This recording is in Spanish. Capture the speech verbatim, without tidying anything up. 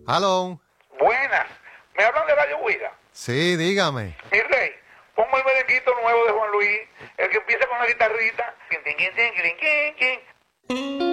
Aló. Buenas. ¿Me hablan de Radio Huida? Sí, dígame. Mi rey, pongo el merenguito nuevo de Juan Luis, el que empieza con la guitarrita.